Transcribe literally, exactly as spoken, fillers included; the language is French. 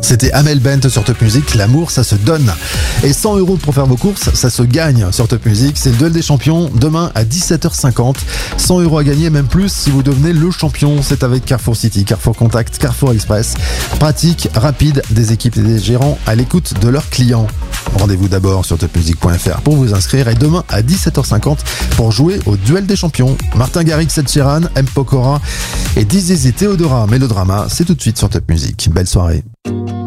C'était Amel Bent sur Top Music. L'amour, ça se donne. Et cent euros pour faire vos courses, ça se gagne sur Top Music. C'est le duel des champions demain à dix-sept heures cinquante. cent euros à gagner, même plus si vous devenez le champion. C'est avec Carrefour City, Carrefour Contact, Carrefour Express. Pratique, rapide, des équipes et des gérants à l'écoute de leurs clients. Rendez-vous d'abord sur top music point f r pour vous inscrire et demain à dix-sept heures cinquante pour jouer au duel des champions. Martin Garrix, Ed Sheeran, M. Pokora et Dizzy Theodora Mélodrama. C'est tout de suite sur Top Music. Belle soirée.